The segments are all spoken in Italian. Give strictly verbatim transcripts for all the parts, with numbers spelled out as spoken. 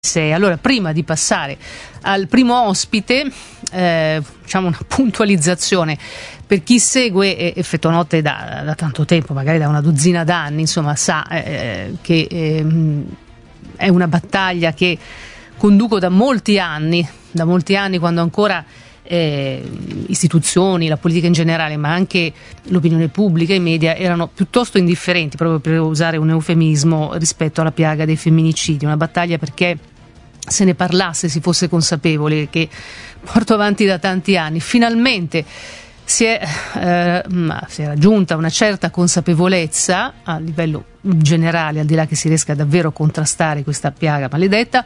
Allora, prima di passare al primo ospite, eh, facciamo una puntualizzazione per chi segue eh, Effettonotte da, da tanto tempo, magari da una dozzina d'anni, insomma, sa eh, che eh, è una battaglia che conduco da molti anni, da molti anni quando ancora eh, istituzioni, la politica in generale, ma anche l'opinione pubblica e i media erano piuttosto indifferenti, proprio per usare un eufemismo, rispetto alla piaga dei femminicidi. Una battaglia perché se ne parlasse, si fosse consapevoli, che porto avanti da tanti anni. Finalmente si è, eh, si è raggiunta una certa consapevolezza a livello generale, al di là che si riesca davvero a contrastare questa piaga maledetta,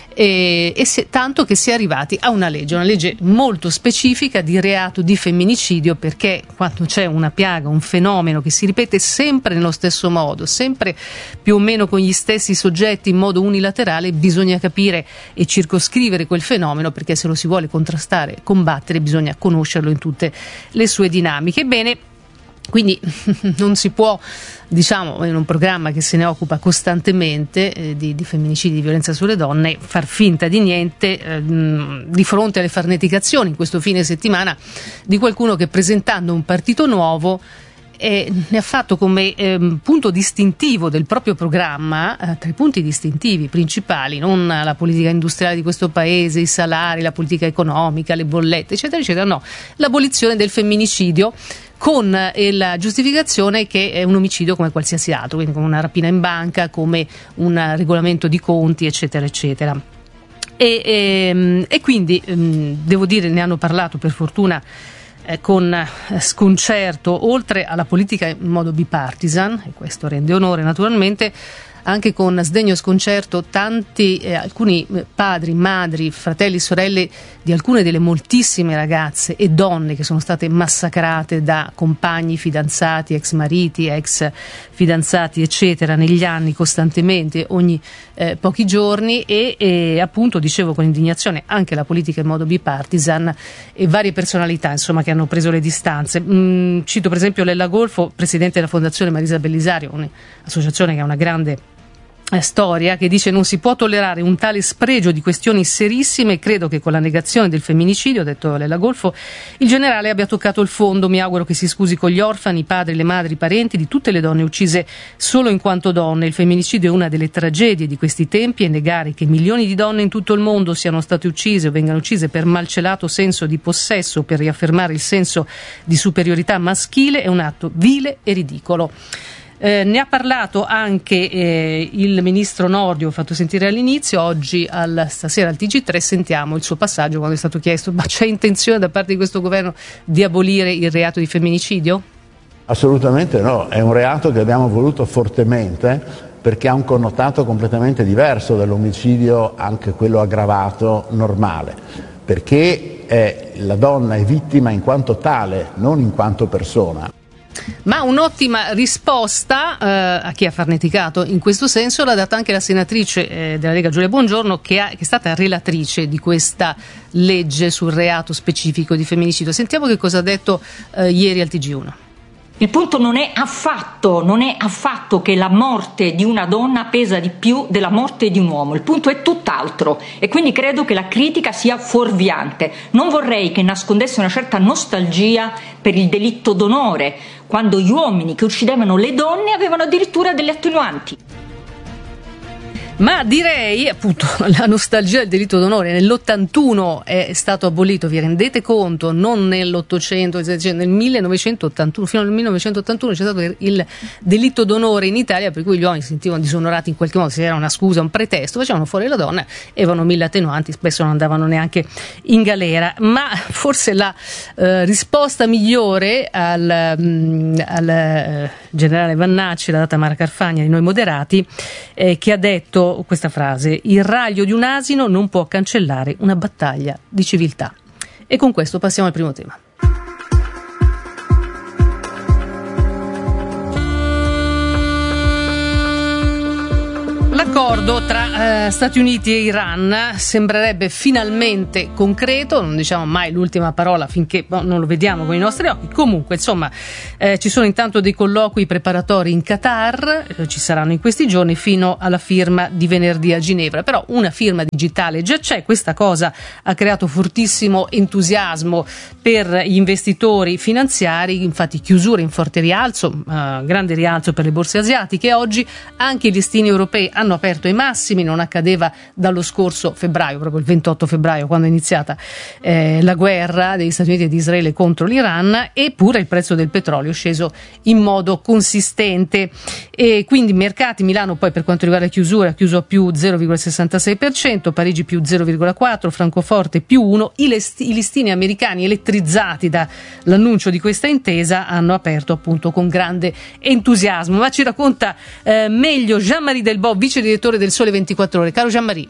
e, e se, tanto che si è arrivati a una legge, una legge molto specifica di reato di femminicidio, perché quando c'è una piaga, un fenomeno che si ripete sempre nello stesso modo, sempre più o meno con gli stessi soggetti in modo unilaterale, bisogna capire e circoscrivere quel fenomeno, perché se lo si vuole contrastare, combattere, bisogna conoscerlo in tutte le sue dinamiche. Ebbene, quindi non si può, diciamo, in un programma che se ne occupa costantemente eh, di, di femminicidi, di violenza sulle donne, far finta di niente eh, di fronte alle farneticazioni in questo fine settimana di qualcuno che, presentando un partito nuovo, E ne ha fatto come eh, punto distintivo del proprio programma, eh, tra i punti distintivi principali, non la politica industriale di questo paese, i salari, la politica economica, le bollette, eccetera, eccetera, no, l'abolizione del femminicidio, con eh, la giustificazione che è un omicidio come qualsiasi altro, quindi come una rapina in banca, come un regolamento di conti, eccetera, eccetera. E, e, e quindi, ehm, devo dire, ne hanno parlato per fortuna con sconcerto, oltre alla politica in modo bipartisan, e questo rende onore naturalmente, anche con sdegno e sconcerto tanti, eh, alcuni padri, madri, fratelli, sorelle di alcune delle moltissime ragazze e donne che sono state massacrate da compagni, fidanzati, ex mariti, ex fidanzati, eccetera, negli anni, costantemente, ogni eh, pochi giorni, e, e appunto, dicevo con indignazione, anche la politica in modo bipartisan e varie personalità, insomma, che hanno preso le distanze. Mm, cito per esempio Lella Golfo, presidente della Fondazione Marisa Bellisario, un'associazione che ha una grande storia, che dice: non si può tollerare un tale spregio di questioni serissime, e credo che con la negazione del femminicidio, ha detto Lella Golfo, il generale abbia toccato il fondo. Mi auguro che si scusi con gli orfani, i padri, le madri, i parenti di tutte le donne uccise solo in quanto donne. Il femminicidio è una delle tragedie di questi tempi, e negare che milioni di donne in tutto il mondo siano state uccise o vengano uccise per malcelato senso di possesso, per riaffermare il senso di superiorità maschile, è un atto vile e ridicolo. Eh, ne ha parlato anche eh, il ministro Nordio, ho fatto sentire all'inizio, oggi al, stasera al T G tre sentiamo il suo passaggio quando è stato chiesto: ma c'è intenzione da parte di questo governo di abolire il reato di femminicidio? Assolutamente no, è un reato che abbiamo voluto fortemente perché ha un connotato completamente diverso dall'omicidio, anche quello aggravato normale, perché eh, la donna è vittima in quanto tale, non in quanto persona. Ma un'ottima risposta eh, a chi ha farneticato in questo senso l'ha data anche la senatrice eh, della Lega Giulia Bongiorno, che, ha, che è stata relatrice di questa legge sul reato specifico di femminicidio. Sentiamo che cosa ha detto eh, ieri al T G uno. Il punto non è affatto, non è affatto che la morte di una donna pesa di più della morte di un uomo, il punto è tutt'altro, e quindi credo che la critica sia fuorviante. Non vorrei che nascondesse una certa nostalgia per il delitto d'onore, quando gli uomini che uccidevano le donne avevano addirittura delle attenuanti. Ma direi, appunto, la nostalgia del delitto d'onore nell'ottantuno è stato abolito, vi rendete conto? Non nell'ottocento, nel millenovecentottantuno, fino al millenovecentottantuno c'è stato il delitto d'onore in Italia, per cui gli uomini si sentivano disonorati in qualche modo, se era una scusa, un pretesto, facevano fuori la donna, avevano mille attenuanti, spesso non andavano neanche in galera. Ma forse la eh, risposta migliore al, mh, al eh, generale Vannacci l'ha data Mara Carfagna di Noi Moderati, eh, che ha detto questa frase: il raglio di un asino non può cancellare una battaglia di civiltà. E con questo passiamo al primo tema. L'accordo tra eh, Stati Uniti e Iran sembrerebbe finalmente concreto, non diciamo mai l'ultima parola finché no, non lo vediamo con i nostri occhi. Comunque, insomma, eh, ci sono intanto dei colloqui preparatori in Qatar, eh, ci saranno in questi giorni fino alla firma di venerdì a Ginevra. Però una firma digitale già c'è, questa cosa ha creato fortissimo entusiasmo per gli investitori finanziari, infatti chiusura in forte rialzo, eh, grande rialzo per le borse asiatiche. Oggi anche i listini europei hanno aperto ai massimi, non accadeva dallo scorso febbraio, proprio il ventotto febbraio, quando è iniziata eh, la guerra degli Stati Uniti e di Israele contro l'Iran, eppure il prezzo del petrolio è sceso in modo consistente. E quindi mercati, Milano poi per quanto riguarda le chiusure ha chiuso a più zero virgola sessantasei per cento, Parigi più zero virgola quattro per cento, Francoforte più uno. I, list- i listini americani elettrizzati dall'annuncio di questa intesa hanno aperto appunto con grande entusiasmo. Ma ci racconta eh, meglio Jean-Marie Delbo, vice direttore del Sole ventiquattro Ore. Caro Jean-Marie,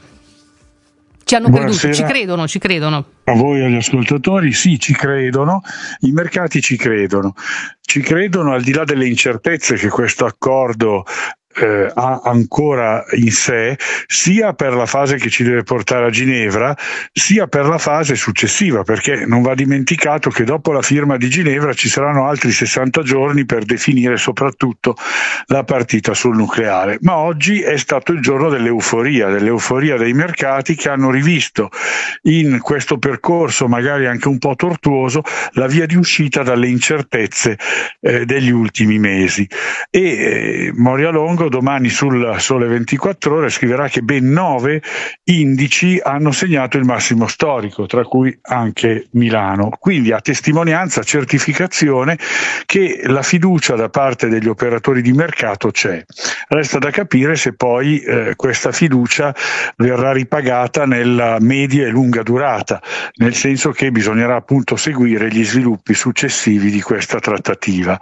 ci hanno Buonasera. creduto, ci credono, ci credono. A voi e agli ascoltatori, sì, ci credono, i mercati ci credono, ci credono al di là delle incertezze che questo accordo Eh, ha ancora in sé, sia per la fase che ci deve portare a Ginevra, sia per la fase successiva, perché non va dimenticato che dopo la firma di Ginevra ci saranno altri sessanta giorni per definire soprattutto la partita sul nucleare. Ma oggi è stato il giorno dell'euforia, dell'euforia dei mercati, che hanno rivisto in questo percorso magari anche un po' tortuoso la via di uscita dalle incertezze eh, degli ultimi mesi. E eh, Moria Longo domani sul Sole ventiquattro Ore scriverà che ben nove indici hanno segnato il massimo storico, tra cui anche Milano. Quindi a testimonianza, certificazione che la fiducia da parte degli operatori di mercato c'è. Resta da capire se poi eh, questa fiducia verrà ripagata nella media e lunga durata, nel senso che bisognerà appunto seguire gli sviluppi successivi di questa trattativa.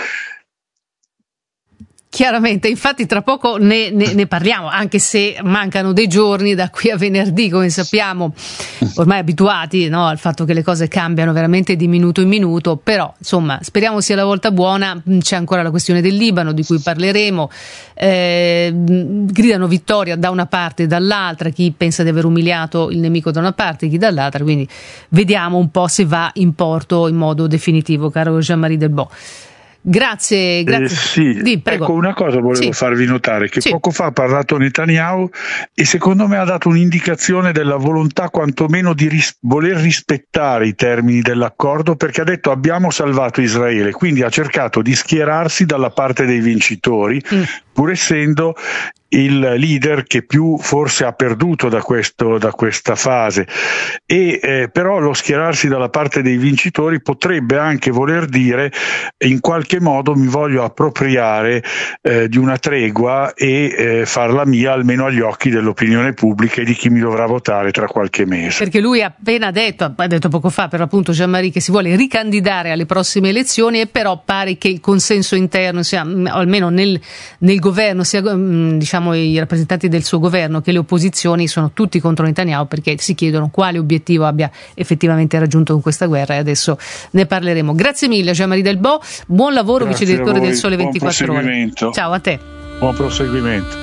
Chiaramente, infatti tra poco ne, ne, ne parliamo, anche se mancano dei giorni da qui a venerdì, come sappiamo, ormai abituati, no, al fatto che le cose cambiano veramente di minuto in minuto. Però insomma speriamo sia la volta buona. C'è ancora la questione del Libano, di cui parleremo, eh, gridano vittoria da una parte e dall'altra, chi pensa di aver umiliato il nemico da una parte, chi dall'altra, quindi vediamo un po' se va in porto in modo definitivo, caro Jean-Marie Delbo. Grazie, grazie. Eh, sì, Di, prego. Ecco, una cosa volevo sì. farvi notare, che sì. poco fa ha parlato Netanyahu e secondo me ha dato un'indicazione della volontà quantomeno di ris- voler rispettare i termini dell'accordo, perché ha detto abbiamo salvato Israele, quindi ha cercato di schierarsi dalla parte dei vincitori, mm. pur essendo il leader che più forse ha perduto da questo da questa fase. E eh, però lo schierarsi dalla parte dei vincitori potrebbe anche voler dire in qualche modo mi voglio appropriare eh, di una tregua e eh, farla mia, almeno agli occhi dell'opinione pubblica e di chi mi dovrà votare tra qualche mese. Perché lui ha appena detto, ha detto poco fa per appunto Jean-Marie, che si vuole ricandidare alle prossime elezioni, e però pare che il consenso interno sia, o almeno nel, nel governo, sia diciamo i rappresentanti del suo governo che le opposizioni sono tutti contro Netanyahu, perché si chiedono quale obiettivo abbia effettivamente raggiunto con questa guerra, e adesso ne parleremo. Grazie mille Jean-Marie Delbo, buon lavoro. Grazie, vice direttore del Sole ventiquattro Ore. Ciao a te. Buon proseguimento.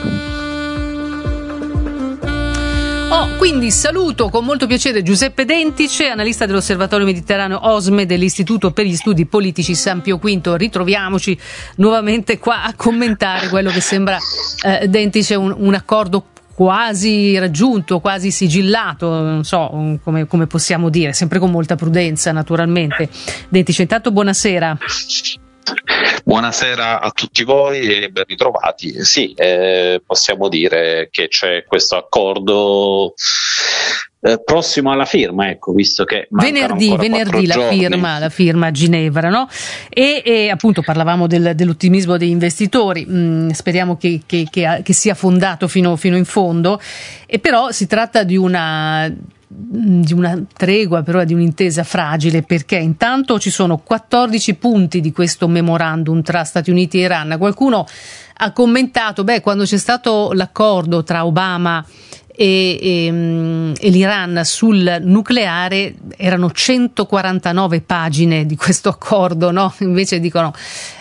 Oh, quindi saluto con molto piacere Giuseppe Dentice, analista dell'Osservatorio Mediterraneo OSME dell'Istituto per gli Studi Politici San Pio V. Ritroviamoci nuovamente qua a commentare quello che sembra, eh, Dentice, un, un accordo quasi raggiunto, quasi sigillato, non so come, come possiamo dire, sempre con molta prudenza naturalmente. Dentice, intanto buonasera. Buonasera a tutti voi e ben ritrovati. Sì, eh, possiamo dire che c'è questo accordo eh, prossimo alla firma, ecco, visto che venerdì, venerdì la firma, la firma a Ginevra, no? E, e appunto parlavamo del, dell'ottimismo degli investitori. Mm, speriamo che, che, che, che sia fondato fino, fino in fondo, e però si tratta di una di una tregua, però di un'intesa fragile, perché intanto ci sono quattordici punti di questo memorandum tra Stati Uniti e Iran. Qualcuno ha commentato, beh, quando c'è stato l'accordo tra Obama e, e, e l'Iran sul nucleare erano centoquarantanove pagine di questo accordo, no? Invece dicono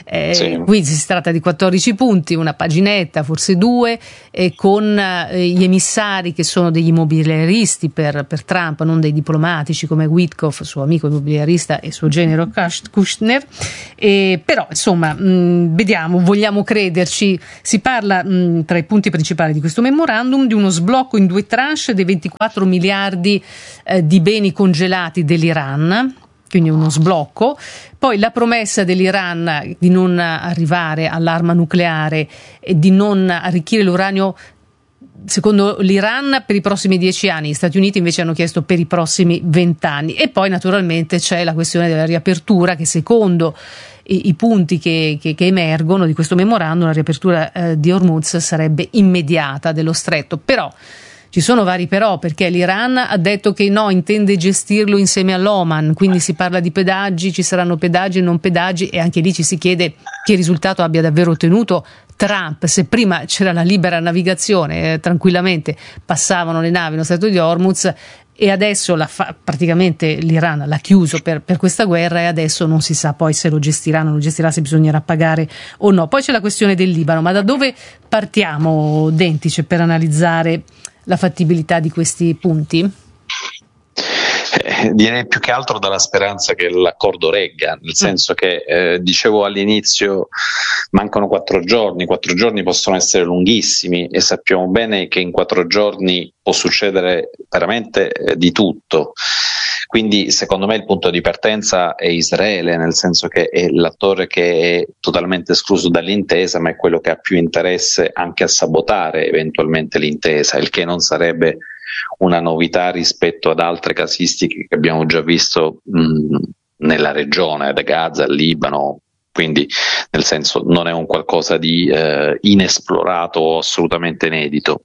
Eh, sì. Qui si tratta di quattordici punti, una paginetta, forse due, eh, con eh, gli emissari che sono degli immobiliaristi per, per Trump, non dei diplomatici come Witkoff, suo amico immobiliarista, e suo genero Kushner. Eh, però insomma mh, vediamo, vogliamo crederci. Si parla mh, tra i punti principali di questo memorandum di uno sblocco in due tranche dei ventiquattro miliardi eh, di beni congelati dell'Iran, quindi uno sblocco, poi la promessa dell'Iran di non arrivare all'arma nucleare e di non arricchire l'uranio secondo l'Iran per i prossimi dieci anni. Gli Stati Uniti invece hanno chiesto per i prossimi vent'anni. E poi naturalmente c'è la questione della riapertura, che secondo i, i punti che, che, che emergono di questo memorandum, la riapertura eh, di Hormuz sarebbe immediata dello stretto. Però ci sono vari però, perché l'Iran ha detto che no, intende gestirlo insieme all'Oman, quindi si parla di pedaggi, ci saranno pedaggi e non pedaggi, e anche lì ci si chiede che risultato abbia davvero ottenuto Trump. Se prima c'era la libera navigazione, eh, tranquillamente passavano le navi nello stretto di Hormuz, e adesso la fa, praticamente l'Iran l'ha chiuso per, per questa guerra, e adesso non si sa poi se lo gestirà, non lo gestirà, se bisognerà pagare o no. Poi c'è la questione del Libano, ma da dove partiamo, Dentice, per analizzare la fattibilità di questi punti? Eh, direi più che altro dalla speranza che l'accordo regga, nel senso che eh, dicevo all'inizio, mancano quattro giorni, quattro giorni possono essere lunghissimi, e sappiamo bene che in quattro giorni può succedere veramente eh, di tutto. Quindi secondo me il punto di partenza è Israele, nel senso che è l'attore che è totalmente escluso dall'intesa, ma è quello che ha più interesse anche a sabotare eventualmente l'intesa, il che non sarebbe una novità rispetto ad altre casistiche che abbiamo già visto mh, nella regione, da Gaza al Libano. Quindi nel senso non è un qualcosa di eh, inesplorato o assolutamente inedito,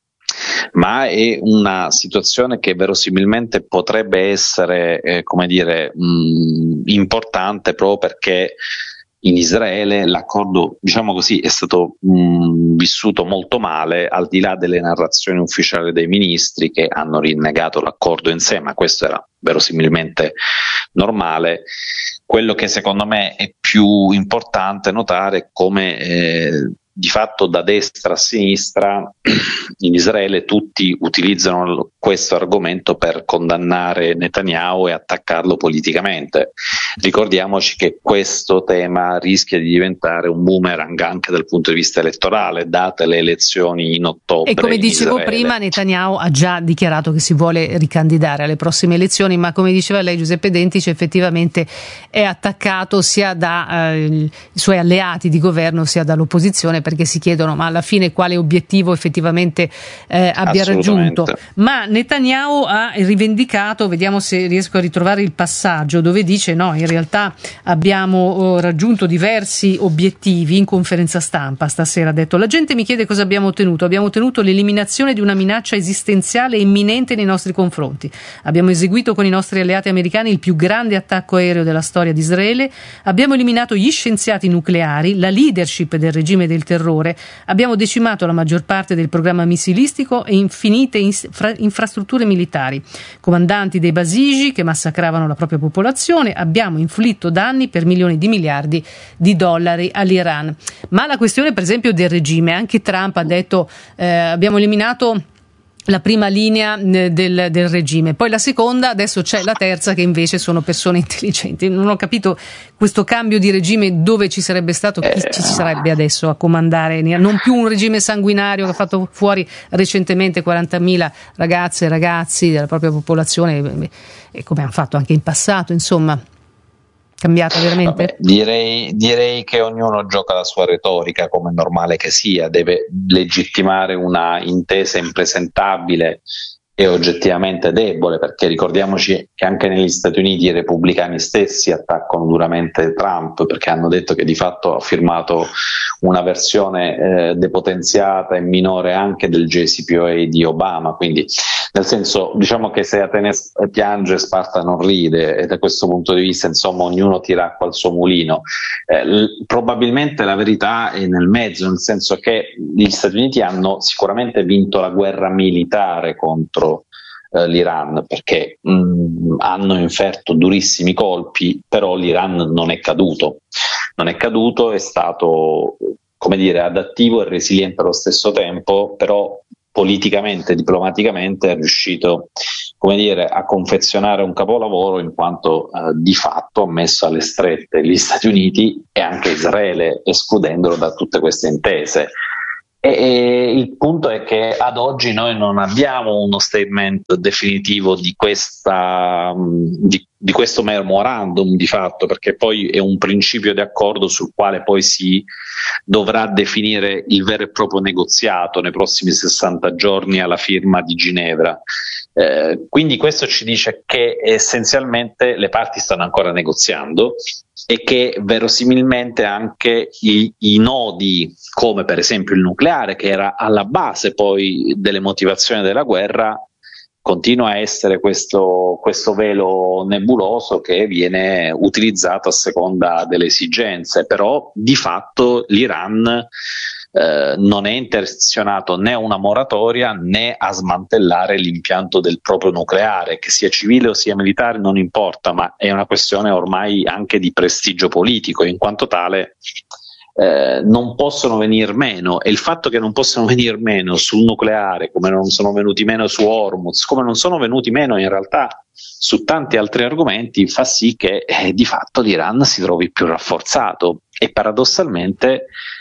ma è una situazione che verosimilmente potrebbe essere eh, come dire mh, importante, proprio perché in Israele l'accordo, diciamo così, è stato mh, vissuto molto male, al di là delle narrazioni ufficiali dei ministri che hanno rinnegato l'accordo in sé, ma questo era verosimilmente normale. Quello che secondo me è più importante notare è come eh, di fatto da destra a sinistra in Israele tutti utilizzano questo argomento per condannare Netanyahu e attaccarlo politicamente. Ricordiamoci che questo tema rischia di diventare un boomerang anche dal punto di vista elettorale, date le elezioni in ottobre. E come dicevo Israele. prima, Netanyahu ha già dichiarato che si vuole ricandidare alle prossime elezioni, ma come diceva lei, Giuseppe Dentice, effettivamente è attaccato sia dai eh, suoi alleati di governo sia dall'opposizione, perché si chiedono ma alla fine quale obiettivo effettivamente eh, abbia raggiunto. Ma Netanyahu ha rivendicato, vediamo se riesco a ritrovare il passaggio, dove dice no, in realtà abbiamo oh, raggiunto diversi obiettivi. In conferenza stampa stasera ha detto: la gente mi chiede cosa abbiamo ottenuto. Abbiamo ottenuto l'eliminazione di una minaccia esistenziale e imminente nei nostri confronti. Abbiamo eseguito con i nostri alleati americani il più grande attacco aereo della storia di Israele. Abbiamo eliminato gli scienziati nucleari, la leadership del regime del terrore. Abbiamo decimato la maggior parte del programma missilistico e infinite infra- infrastrutture militari. Comandanti dei Basiji che massacravano la propria popolazione. Abbiamo inflitto danni per milioni di miliardi di dollari all'Iran. Ma la questione, per esempio, del regime, anche Trump ha detto eh, abbiamo eliminato la prima linea del, del regime, poi la seconda, adesso c'è la terza che invece sono persone intelligenti. Non ho capito questo cambio di regime, dove ci sarebbe stato, chi ci sarebbe adesso a comandare, non più un regime sanguinario che ha fatto fuori recentemente quarantamila ragazze e ragazzi della propria popolazione, e come hanno fatto anche in passato, insomma. Cambiata veramente? Vabbè, direi, direi che ognuno gioca la sua retorica, come è normale che sia, deve legittimare una intesa impresentabile e oggettivamente debole, perché ricordiamoci che anche negli Stati Uniti i repubblicani stessi attaccano duramente Trump, perché hanno detto che di fatto ha firmato una versione eh, depotenziata e minore anche del J C P O A di Obama, quindi nel senso, diciamo che se Atene piange Sparta non ride, e da questo punto di vista insomma ognuno tira acqua al suo mulino. Eh, l- probabilmente la verità è nel mezzo, nel senso che gli Stati Uniti hanno sicuramente vinto la guerra militare contro eh, l'Iran, perché mh, hanno inferto durissimi colpi, però l'Iran non è caduto, non è caduto, è stato, come dire, adattivo e resiliente allo stesso tempo, però politicamente, diplomaticamente è riuscito, come dire, a confezionare un capolavoro, in quanto eh, di fatto ha messo alle strette gli Stati Uniti e anche Israele, escludendolo da tutte queste intese. E, e il punto è che ad oggi noi non abbiamo uno statement definitivo di questa di, di questo memorandum di fatto, perché poi è un principio di accordo sul quale poi si dovrà definire il vero e proprio negoziato nei prossimi sessanta giorni alla firma di Ginevra. Eh, quindi questo ci dice che essenzialmente le parti stanno ancora negoziando e che verosimilmente anche i, i nodi, come per esempio il nucleare, che era alla base poi delle motivazioni della guerra, continua a essere questo, questo velo nebuloso che viene utilizzato a seconda delle esigenze, però di fatto l'Iran eh, non è intenzionato né a una moratoria né a smantellare l'impianto del proprio nucleare, che sia civile o sia militare non importa, ma è una questione ormai anche di prestigio politico, in quanto tale Eh, non possono venir meno, e il fatto che non possono venir meno sul nucleare, come non sono venuti meno su Hormuz, come non sono venuti meno in realtà su tanti altri argomenti, fa sì che eh, di fatto l'Iran si trovi più rafforzato e paradossalmente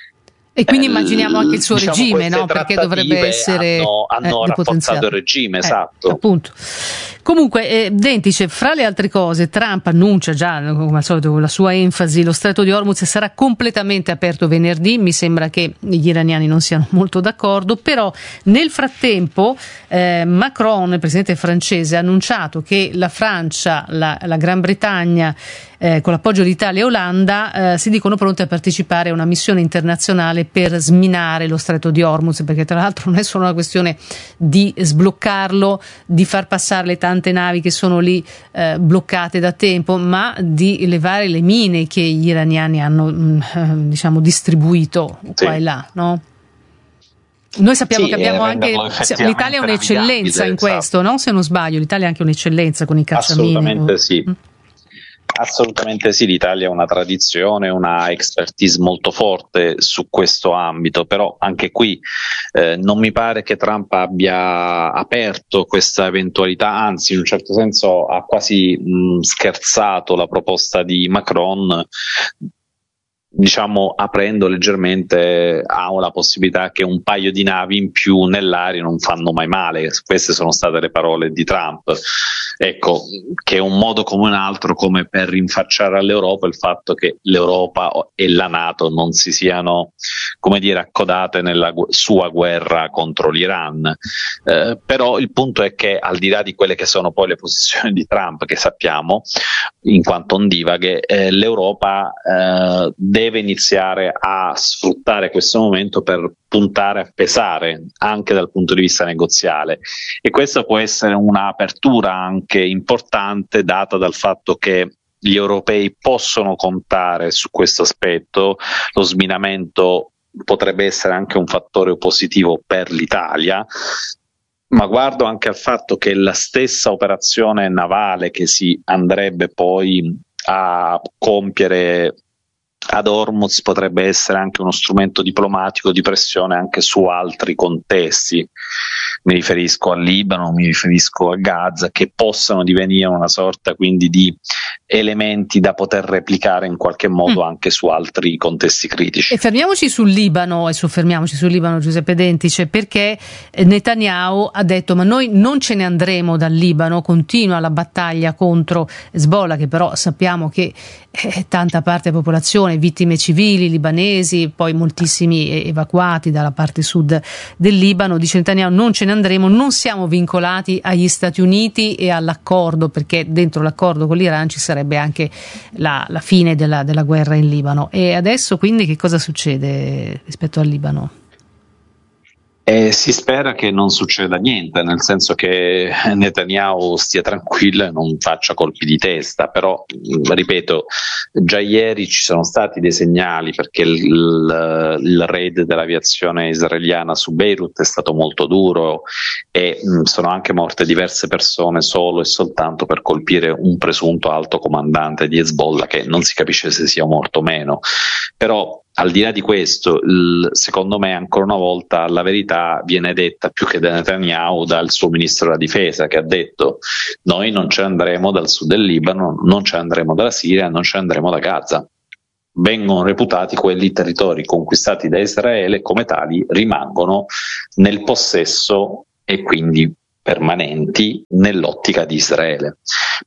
e quindi immaginiamo anche il suo diciamo, regime, no? Perché dovrebbe essere hanno, hanno eh, rafforzato il regime, eh, esatto. Appunto. Comunque, eh, Dentice, fra le altre cose, Trump annuncia già, come al solito con la sua enfasi, lo stretto di Hormuz sarà completamente aperto venerdì. Mi sembra che gli iraniani non siano molto d'accordo, però nel frattempo eh, Macron, il presidente francese, ha annunciato che la Francia, la, la Gran Bretagna, Eh, con l'appoggio di Italia e Olanda, eh, si dicono pronte a partecipare a una missione internazionale per sminare lo stretto di Hormuz, perché tra l'altro non è solo una questione di sbloccarlo, di far passare le tante navi che sono lì eh, bloccate da tempo, ma di levare le mine che gli iraniani hanno mh, diciamo distribuito sì. qua e là, no? Noi sappiamo sì, che abbiamo anche l'Italia è un'eccellenza in questo, no? Se non sbaglio, l'Italia è anche un'eccellenza con i cacciamine. Assolutamente sì. Mm. Assolutamente sì, l'Italia ha una tradizione, una expertise molto forte su questo ambito, però anche qui eh, non mi pare che Trump abbia aperto questa eventualità, anzi in un certo senso ha quasi mh, scherzato la proposta di Macron, diciamo aprendo leggermente a la possibilità che un paio di navi in più nell'aria non fanno mai male. Queste sono state le parole di Trump. Ecco, che è un modo come un altro come per rinfacciare all'Europa il fatto che l'Europa e la NATO non si siano, come dire, accodate nella gu- sua guerra contro l'Iran. Eh, però il punto è che al di là di quelle che sono poi le posizioni di Trump, che sappiamo in quanto ondivaghe, eh, l'Europa eh, deve iniziare a sfruttare questo momento per puntare a pesare anche dal punto di vista negoziale, e questa può essere un'apertura anche importante data dal fatto che gli europei possono contare su questo aspetto. Lo sminamento potrebbe essere anche un fattore positivo per l'Italia, ma guardo anche al fatto che la stessa operazione navale che si andrebbe poi a compiere ad Hormuz potrebbe essere anche uno strumento diplomatico di pressione anche su altri contesti. Mi riferisco al Libano, mi riferisco a Gaza, che possano divenire una sorta quindi di elementi da poter replicare in qualche modo mm. anche su altri contesti critici. E fermiamoci sul Libano, e soffermiamoci sul Libano, Giuseppe Dentice, perché Netanyahu ha detto: ma noi non ce ne andremo dal Libano, continua la battaglia contro Hezbollah, che però sappiamo che è tanta parte della popolazione, vittime civili libanesi, poi moltissimi evacuati dalla parte sud del Libano. Dice Netanyahu: non ce ne andremo, non siamo vincolati agli Stati Uniti e all'accordo, perché dentro l'accordo con l'Iran ci sarebbe anche la, la fine della, della guerra in Libano. E adesso quindi che cosa succede rispetto al Libano? E si spera che non succeda niente, nel senso che Netanyahu stia tranquillo e non faccia colpi di testa, però ripeto, già ieri ci sono stati dei segnali, perché il, il, il raid dell'aviazione israeliana su Beirut è stato molto duro e mh, sono anche morte diverse persone solo e soltanto per colpire un presunto alto comandante di Hezbollah, che non si capisce se sia morto o meno. Però al di là di questo, il, secondo me ancora una volta la verità viene detta più che da Netanyahu dal suo ministro della difesa, che ha detto: noi non ce ne andremo dal sud del Libano, non ce ne andremo dalla Siria, non ce ne andremo da Gaza. Vengono reputati quelli territori conquistati da Israele, come tali rimangono nel possesso e quindi permanenti nell'ottica di Israele.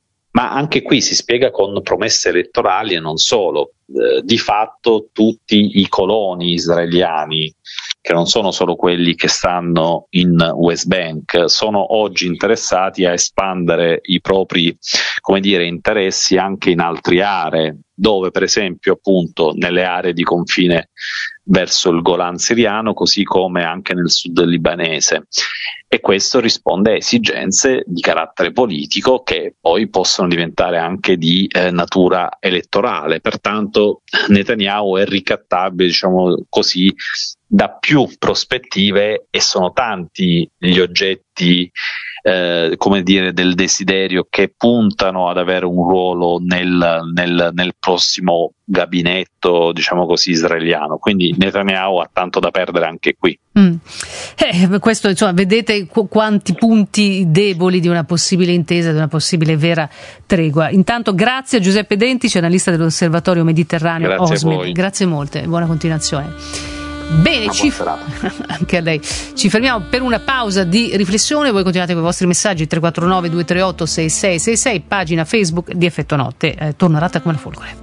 Ma anche qui si spiega con promesse elettorali e non solo. Eh, di fatto tutti i coloni israeliani, che non sono solo quelli che stanno in West Bank, sono oggi interessati a espandere i propri, come dire, interessi anche in altre aree, dove per esempio appunto nelle aree di confine verso il Golan siriano, così come anche nel sud libanese. E questo risponde a esigenze di carattere politico che poi possono diventare anche di eh, natura elettorale. Pertanto Netanyahu è ricattabile, diciamo così, da più prospettive, e sono tanti gli oggetti eh, come dire, del desiderio che puntano ad avere un ruolo nel, nel, nel prossimo gabinetto, diciamo così, israeliano. Quindi Netanyahu ha tanto da perdere anche qui. Mm. Eh, questo, insomma, vedete qu- quanti punti deboli di una possibile intesa, di una possibile vera tregua. Intanto grazie a Giuseppe Dentici, analista dell'Osservatorio Mediterraneo. Grazie Osmed. a voi. Grazie molte, buona continuazione. Bene, ci f- anche a lei. Ci fermiamo per una pausa di riflessione. Voi continuate con i vostri messaggi tre quattro nove due tre otto sei sei sei sei, pagina Facebook di Effetto Notte. Eh, torno ratta come la folgore.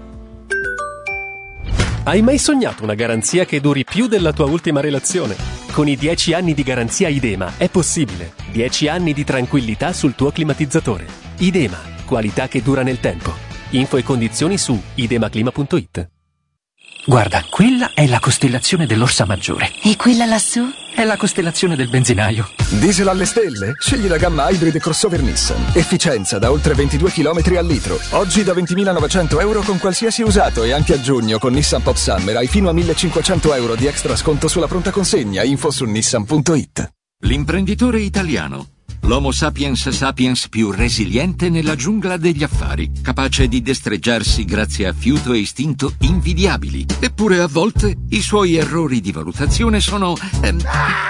Hai mai sognato una garanzia che duri più della tua ultima relazione? Con i dieci anni di garanzia Idema è possibile. dieci anni di tranquillità sul tuo climatizzatore. Idema, qualità che dura nel tempo. Info e condizioni su idemaclima punto it. Guarda, quella è la costellazione dell'Orsa Maggiore. E quella lassù? È la costellazione del benzinaio. Diesel alle stelle? Scegli la gamma Hybrid crossover Nissan. Efficienza da oltre ventidue chilometri al litro. Oggi da ventimilanovecento euro con qualsiasi usato, e anche a giugno con Nissan Pop Summer hai fino a millecinquecento euro di extra sconto sulla pronta consegna. Info su nissan punto it. L'imprenditore italiano. L'Homo sapiens sapiens più resiliente nella giungla degli affari, capace di destreggiarsi grazie a fiuto e istinto invidiabili. Eppure a volte i suoi errori di valutazione sono ehm,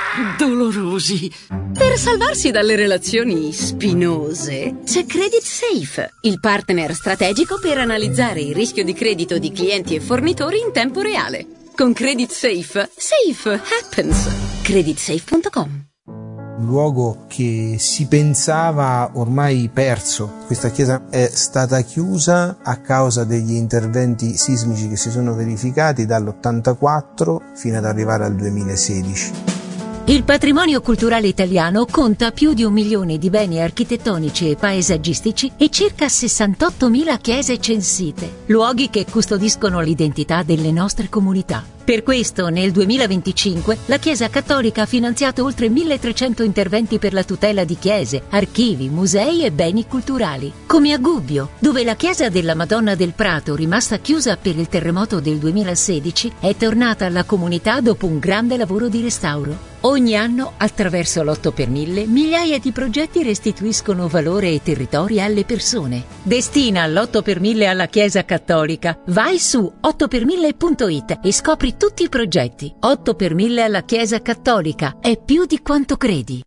dolorosi. Per salvarsi dalle relazioni spinose c'è Credit Safe, il partner strategico per analizzare il rischio di credito di clienti e fornitori in tempo reale. Con Credit Safe, safe happens. credit safe punto com. Un luogo che si pensava ormai perso. Questa chiesa è stata chiusa a causa degli interventi sismici che si sono verificati dall'ottantaquattro fino ad arrivare al duemilasedici. Il patrimonio culturale italiano conta più di un milione di beni architettonici e paesaggistici e circa sessantottomila chiese censite, luoghi che custodiscono l'identità delle nostre comunità. Per questo, nel duemilaventicinque, la Chiesa Cattolica ha finanziato oltre milletrecento interventi per la tutela di chiese, archivi, musei e beni culturali. Come a Gubbio, dove la Chiesa della Madonna del Prato, rimasta chiusa per il terremoto del duemilasedici, è tornata alla comunità dopo un grande lavoro di restauro. Ogni anno, attraverso l'otto per mille, migliaia di progetti restituiscono valore e territori alle persone. Destina l'otto per mille alla Chiesa Cattolica. Vai su otto per mille punto it e scopri tutti i progetti. otto per mille alla Chiesa Cattolica. È più di quanto credi.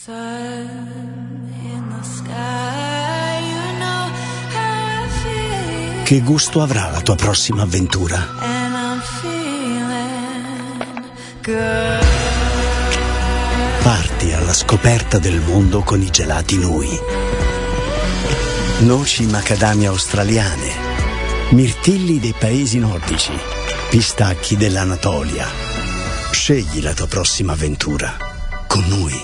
Che gusto avrà la tua prossima avventura? Parti alla scoperta del mondo con i gelati Nui. Noci macadamia australiane, mirtilli dei paesi nordici, pistacchi dell'Anatolia. Scegli la tua prossima avventura con Nui.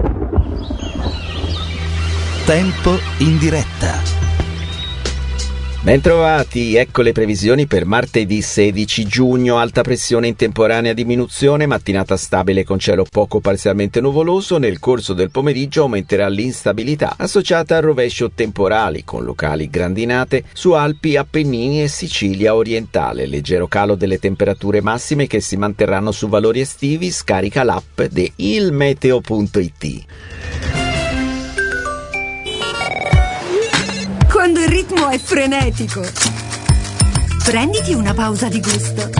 Tempo in diretta. Bentrovati, ecco le previsioni per martedì sedici giugno. Alta pressione in temporanea diminuzione, mattinata stabile con cielo poco parzialmente nuvoloso. Nel corso del pomeriggio aumenterà l'instabilità associata a rovescio temporali con locali grandinate su Alpi, Appennini e Sicilia orientale. Leggero calo delle temperature massime che si manterranno su valori estivi. Scarica l'app di ilmeteo punto it. Quando il ritmo è frenetico, prenditi una pausa di gusto.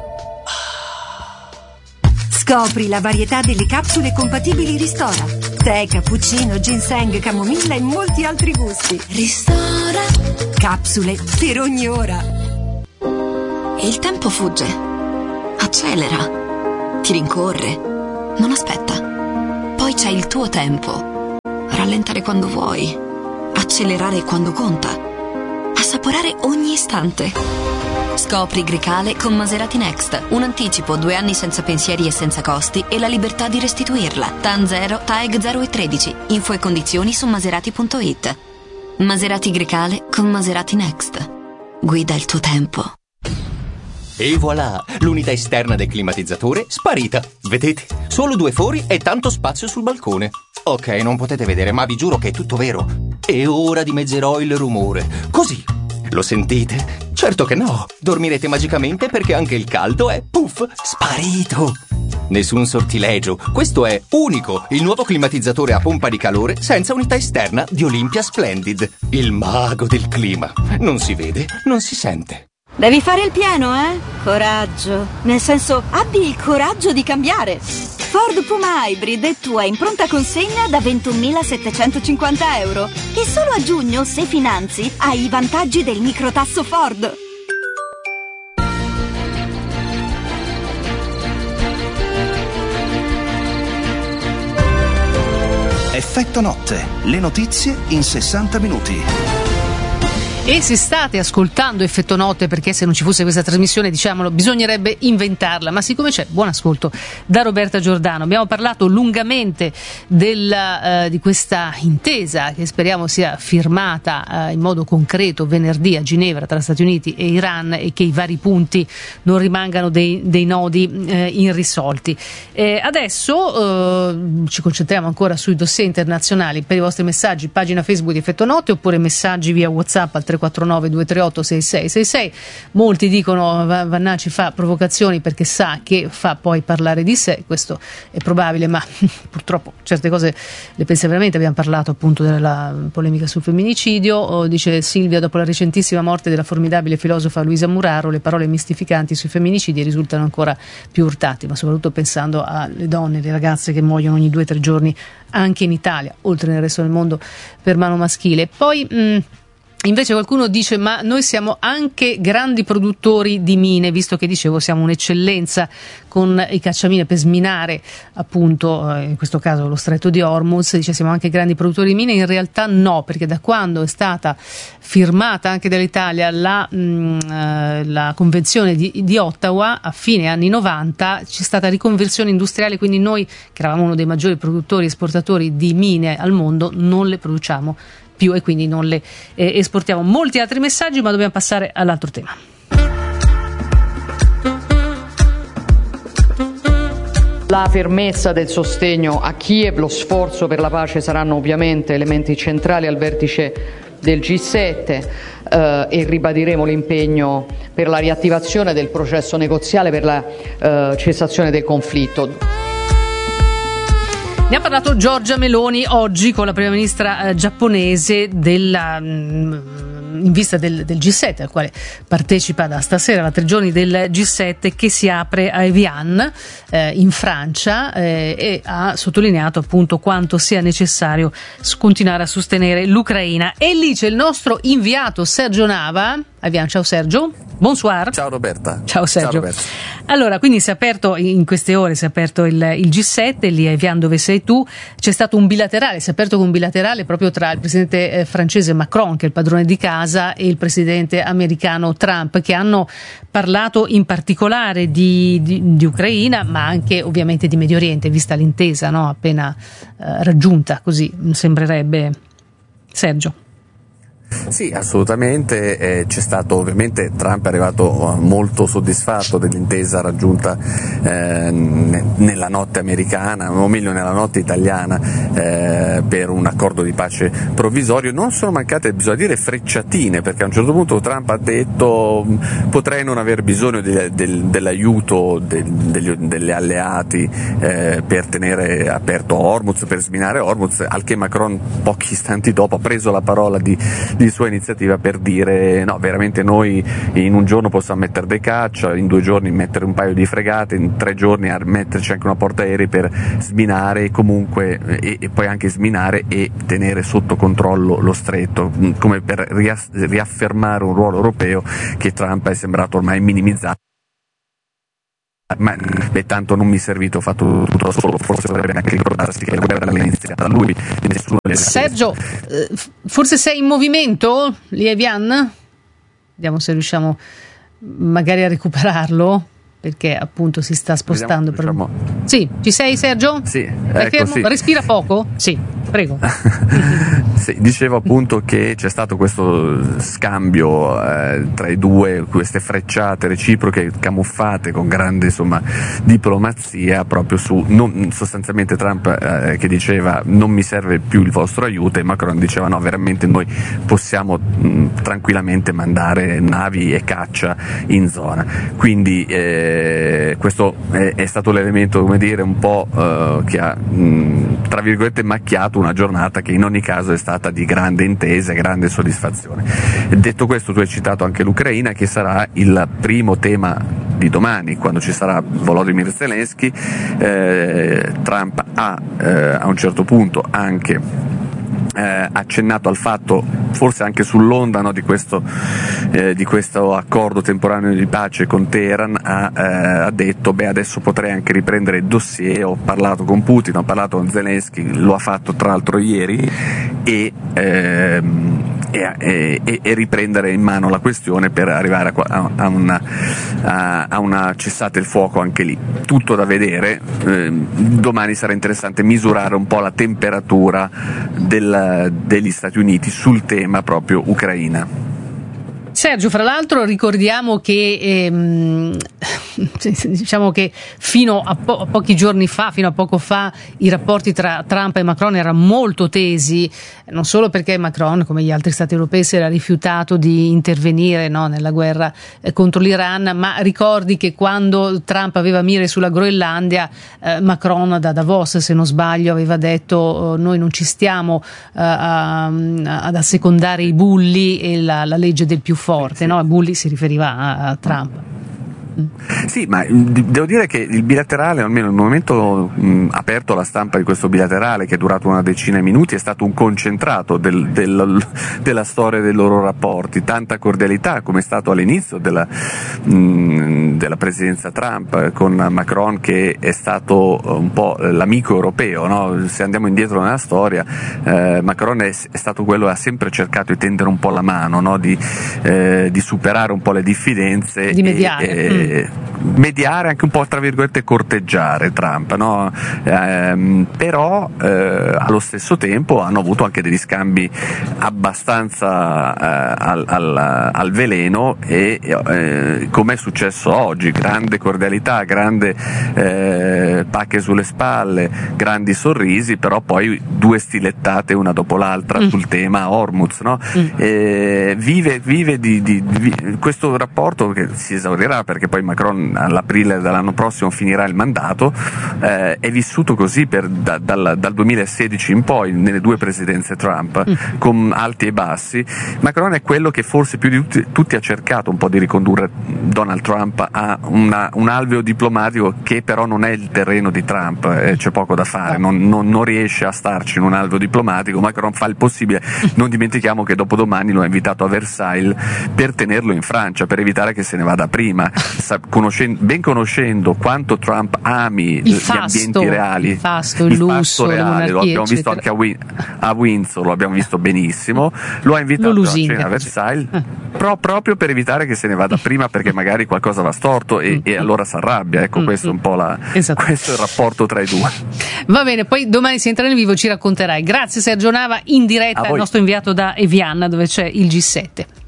Scopri la varietà delle capsule compatibili Ristora. Tè, cappuccino, ginseng, camomilla e molti altri gusti. Ristora. Capsule per ogni ora. Il tempo fugge, accelera, ti rincorre, non aspetta. Poi c'è il tuo tempo. Rallentare quando vuoi. Accelerare quando conta. Assaporare ogni istante. Scopri Grecale con Maserati Next. Un anticipo, due anni senza pensieri e senza costi e la libertà di restituirla. T A N zero, T A E G zero e tredici. Info e condizioni su maserati punto it. Maserati Grecale con Maserati Next. Guida il tuo tempo. E voilà, l'unità esterna del climatizzatore sparita. Vedete? Solo due fori e tanto spazio sul balcone. Ok, non potete vedere, ma vi giuro che è tutto vero. E ora dimezzerò il rumore. Così. Lo sentite? Certo che no. Dormirete magicamente perché anche il caldo è, puff, sparito. Nessun sortilegio. Questo è unico, il nuovo climatizzatore a pompa di calore senza unità esterna di Olympia Splendid. Il mago del clima. Non si vede, non si sente. Devi fare il pieno, eh? Coraggio. Nel senso, abbi il coraggio di cambiare. Ford Puma Hybrid è tua in pronta consegna da ventunomilasettecentocinquanta euro. E solo a giugno, se finanzi, hai i vantaggi del microtasso Ford. Effetto notte. Le notizie in sessanta minuti. E se state ascoltando Effetto Notte, perché se non ci fosse questa trasmissione, diciamolo, bisognerebbe inventarla, ma siccome c'è, buon ascolto da Roberta Giordano. Abbiamo parlato lungamente della, eh, di questa intesa che speriamo sia firmata eh, in modo concreto venerdì a Ginevra tra Stati Uniti e Iran e che i vari punti non rimangano dei, dei nodi eh, irrisolti. Eh, adesso eh, ci concentriamo ancora sui dossier internazionali. Per i vostri messaggi, pagina Facebook di Effetto Notte oppure messaggi via WhatsApp al tre quattro nove due tre otto sei sei sei sei. Molti dicono Vannacci fa provocazioni perché sa che fa poi parlare di sé. Questo è probabile, ma purtroppo certe cose le pensa veramente. Abbiamo parlato appunto della polemica sul femminicidio. O, dice Silvia, dopo la recentissima morte della formidabile filosofa Luisa Muraro, le parole mistificanti sui femminicidi risultano ancora più urtanti, ma soprattutto pensando alle donne, le ragazze che muoiono ogni due o tre giorni anche in Italia, oltre nel resto del mondo, per mano maschile. Poi mh, invece qualcuno dice ma noi siamo anche grandi produttori di mine, visto che dicevo siamo un'eccellenza con i cacciamine per sminare appunto in questo caso lo stretto di Hormuz. Dice siamo anche grandi produttori di mine. In realtà no, perché da quando è stata firmata anche dall'Italia la, mh, la convenzione di, di Ottawa a fine anni novanta c'è stata riconversione industriale, quindi noi che eravamo uno dei maggiori produttori e esportatori di mine al mondo non le produciamo più e quindi non le eh, esportiamo. Molti altri messaggi, ma dobbiamo passare all'altro tema. La fermezza del sostegno a Kiev, lo sforzo per la pace saranno ovviamente elementi centrali al vertice del G sette eh, e ribadiremo l'impegno per la riattivazione del processo negoziale per la eh, cessazione del conflitto. Ne ha parlato Giorgia Meloni oggi con la prima ministra eh, giapponese della, mh, in vista del, del G sette, al quale partecipa da stasera, da tre giorni del G sette che si apre a Evian eh, in Francia eh, e ha sottolineato appunto quanto sia necessario continuare a sostenere l'Ucraina. E lì c'è il nostro inviato Sergio Nava. Evian, ciao Sergio. Bonsoir. Ciao Roberta. Ciao Sergio. Ciao Roberta. Allora, quindi si è aperto in queste ore, si è aperto il, il G sette, lì a Evian dove sei tu, c'è stato un bilaterale, si è aperto con un bilaterale proprio tra il presidente eh, francese Macron, che è il padrone di casa, e il presidente americano Trump, che hanno parlato in particolare di, di, di Ucraina, ma anche ovviamente di Medio Oriente, vista l'intesa, no, appena eh, raggiunta, così sembrerebbe. Sergio. Sì, assolutamente, eh, c'è stato, ovviamente Trump è arrivato molto soddisfatto dell'intesa raggiunta eh, nella notte americana, o meglio nella notte italiana, eh, per un accordo di pace provvisorio. Non sono mancate, bisogna dire, frecciatine, perché a un certo punto Trump ha detto potrei non aver bisogno de, de, dell'aiuto de, degli, degli alleati eh, per tenere aperto Hormuz, per sminare Hormuz, al che Macron pochi istanti dopo ha preso la parola di di sua iniziativa per dire no, veramente noi in un giorno possiamo mettere dei caccia, in due giorni mettere un paio di fregate, in tre giorni a metterci anche una portaerei per sminare comunque e, e poi anche sminare e tenere sotto controllo lo stretto, come per riass- riaffermare un ruolo europeo che Trump è sembrato ormai minimizzato. Ma beh, tanto non mi è servito, ho fatto tutto da solo, forse dovrebbe anche ricordarsi che la guerra l'ha iniziata da lui. Sergio, eh, forse sei in movimento, Lievian? Vediamo se riusciamo magari a recuperarlo, perché appunto si sta spostando. Vediamo, per... diciamo... Sì, ci sei Sergio? Sì, È ecco, fermo? sì. Respira poco? Sì, prego. Sì, dicevo appunto che c'è stato questo scambio eh, tra i due, queste frecciate reciproche camuffate con grande, insomma, diplomazia, proprio su non, sostanzialmente Trump eh, che diceva non mi serve più il vostro aiuto, e Macron diceva no, veramente noi possiamo mh, tranquillamente mandare navi e caccia in zona. Quindi eh, questo è, è stato l'elemento, come dire, un po' eh, che ha mh, tra virgolette macchiato una giornata che in ogni caso è stata di grande intesa e grande soddisfazione. Detto questo, tu hai citato anche l'Ucraina, che sarà il primo tema di domani, quando ci sarà Volodymyr Zelensky. eh, Trump ha eh, a un certo punto anche Eh, accennato al fatto, forse anche sull'onda no, di, questo, eh, di questo accordo temporaneo di pace con Teheran, ha, eh, ha detto beh adesso potrei anche riprendere il dossier, ho parlato con Putin, ho parlato con Zelensky, lo ha fatto tra l'altro ieri, e, ehm, e, e, e riprendere in mano la questione per arrivare a, a, una, a, a una cessate il fuoco anche lì. Tutto da vedere, eh, domani sarà interessante misurare un po' la temperatura del degli Stati Uniti sul tema proprio Ucraina. Sergio, fra l'altro ricordiamo che ehm, diciamo che fino a, po- a pochi giorni fa, fino a poco fa, i rapporti tra Trump e Macron erano molto tesi, non solo perché Macron, come gli altri stati europei, si era rifiutato di intervenire no, nella guerra eh, contro l'Iran, ma ricordi che quando Trump aveva mire sulla Groenlandia, eh, Macron da Davos, se non sbaglio, aveva detto oh, noi non ci stiamo eh, a, ad assecondare i bulli e la, la legge del più forte, no? Bulli si riferiva a, a Trump. Sì, ma devo dire che il bilaterale, almeno il momento mh, aperto alla stampa di questo bilaterale, che è durato una decina di minuti, è stato un concentrato del, del, della storia dei loro rapporti, tanta cordialità come è stato all'inizio della, mh, della presidenza Trump con Macron, che è stato un po' l'amico europeo, no? Se andiamo indietro nella storia, eh, Macron è, è stato quello che ha sempre cercato di tendere un po' la mano, no? di, eh, di superare un po' le diffidenze, di mediare. E, e, mm. mediare, anche un po' tra virgolette corteggiare Trump, no? Ehm, però eh, allo stesso tempo hanno avuto anche degli scambi abbastanza eh, al, al, al veleno, e eh, come è successo oggi, grande cordialità, grande eh, pacche sulle spalle, grandi sorrisi, però poi due stilettate una dopo l'altra mm. sul tema Hormuz, no? mm. eh, vive, vive di, di, di questo rapporto che si esaurirà, perché poi Macron all'aprile dell'anno prossimo finirà il mandato, eh, è vissuto così per, da, dal, dal duemilasedici in poi, nelle due presidenze Trump, mm. con alti e bassi. Macron è quello che forse più di tutti, tutti ha cercato un po' di ricondurre Donald Trump a una, un alveo diplomatico che però non è il terreno di Trump, eh, c'è poco da fare, non, non, non riesce a starci in un alveo diplomatico. Macron fa il possibile, non dimentichiamo che dopodomani lo ha invitato a Versailles per tenerlo in Francia, per evitare che se ne vada prima. Sa- conosciamo conoscendo, ben conoscendo quanto Trump ami il gli fasto, ambienti reali, il fasto, il, il lusso, fasto reale, lo abbiamo eccetera. visto anche a, Win- a Windsor, lo abbiamo visto benissimo, lo ha invitato lo a cena a Versailles eh. pro- proprio per evitare che se ne vada prima, perché magari qualcosa va storto e, mm. e allora si arrabbia. Ecco, mm. questo è un po' la, esatto. questo è il rapporto tra i due. Va bene, poi domani se entra nel vivo ci racconterai. Grazie Sergio Nava, in diretta, il nostro inviato da Evian dove c'è il G sette.